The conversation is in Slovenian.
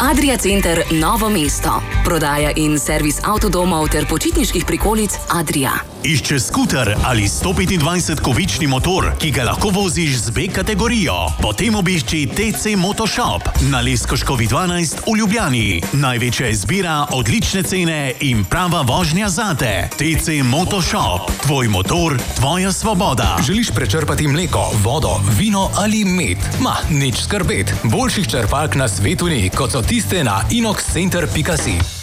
Adria Center Novo mesto. Prodaja in servis avtodomov ter počitniških prikolic Adria. Išče skuter ali 125-kovični motor, ki ga lahko voziš z B kategorijo? Potem obišči TC Motoshop na Leskoškovi 12 v Ljubljani. Največja izbira, odlične cene in prava vožnja zate. TC Motoshop. Tvoj motor, tvoja svoboda. Želiš prečrpati mleko, vodo, vino ali med? Nič skrbet. Boljših črpalk na svetu ni, kot so tiste na inoxcenter.si.